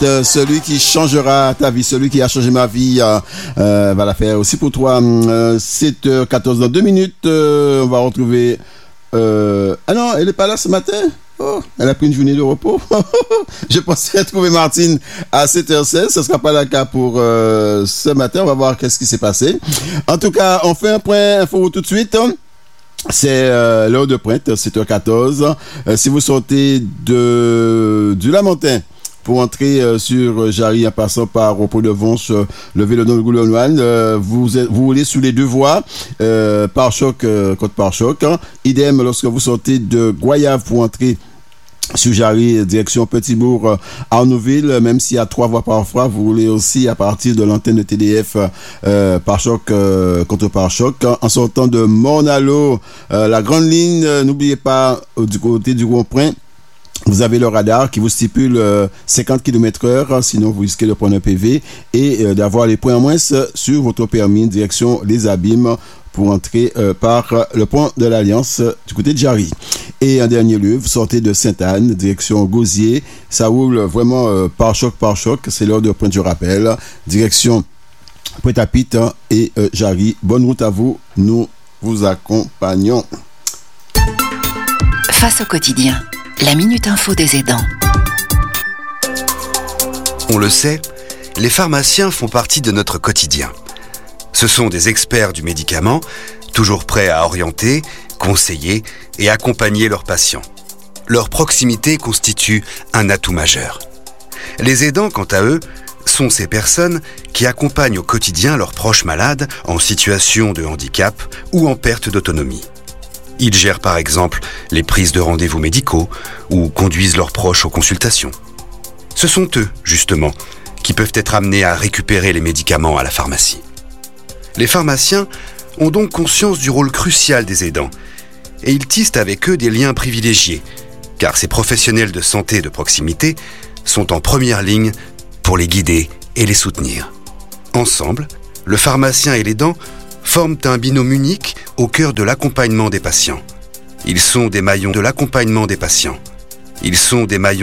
celui qui changera ta vie, celui qui a changé ma vie, va la faire aussi pour toi. 7h14 dans 2 minutes, on va retrouver... Ah non, elle n'est pas là ce matin. Oh, elle a pris une journée de repos. Je pensais trouver Martine à 7h16. Ce ne sera pas le cas pour ce matin. On va voir qu'est-ce qui s'est passé. En tout cas, on fait un point info tout de suite. C'est l'heure de pointe, 7h14. Si vous sortez du Lamentin pour entrer sur Jarry en passant par Repos de Vonche, le Vélodrome de Goulonouane, vous roulez sous les deux voies, pare-choc contre pare-choc. Idem lorsque vous sortez de Goyave pour entrer sur Jarry, direction Petit-Bourg, Arnouville, même s'il y a 3 voies parfois, vous roulez aussi à partir de l'antenne de TDF pare-choc contre pare-choc. En sortant de Morne-à-l'Eau, la grande ligne, n'oubliez pas, du côté du rond-point, vous avez le radar qui vous stipule 50 km/h, sinon vous risquez de prendre un PV et d'avoir les points en moins sur votre permis direction Les Abîmes pour entrer par le pont de l'Alliance du côté de Jarry. Et en dernier lieu, vous sortez de Sainte-Anne, direction Gosier. Ça roule vraiment par choc. C'est l'heure de pointe, je rappelle. Direction Pointe-à-Pitre et Jarry. Bonne route à vous. Nous vous accompagnons. Face au quotidien, la Minute Info des aidants. On le sait, les pharmaciens font partie de notre quotidien. Ce sont des experts du médicament, toujours prêts à orienter, conseiller et accompagner leurs patients. Leur proximité constitue un atout majeur. Les aidants, quant à eux, sont ces personnes qui accompagnent au quotidien leurs proches malades en situation de handicap ou en perte d'autonomie. Ils gèrent par exemple les prises de rendez-vous médicaux ou conduisent leurs proches aux consultations. Ce sont eux, justement, qui peuvent être amenés à récupérer les médicaments à la pharmacie. Les pharmaciens ont donc conscience du rôle crucial des aidants et ils tissent avec eux des liens privilégiés, car ces professionnels de santé de proximité sont en première ligne pour les guider et les soutenir. Ensemble, le pharmacien et l'aidant forment un binôme unique au cœur de l'accompagnement des patients. Ils sont des maillons de l'accompagnement des patients. Ils sont des maillons